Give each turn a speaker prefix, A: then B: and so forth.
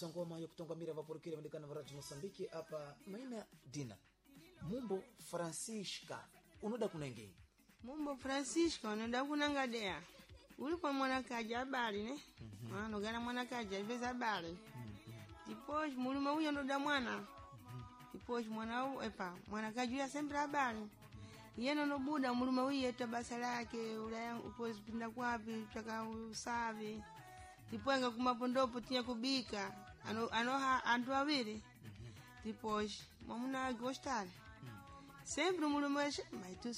A: ngoma yo kutongamira vaporokere vandikana varadio Mosambiki apa maina Dina Mumbo Francisca unoda kunenge
B: Mumbo Francisca unoda kunangadea ulipo mwana kaja habari ne nogana mwana kaja iveza habari depois muluma uyo ndoda mwana depois mwana kaja sempre habari yeno no buda muluma uyo tabasa lake ula upozi pinda kwapi taka usavi tipwenga kumapondopo tinha kubika antu awiri depois mamuna gostar sempre muluma mas tu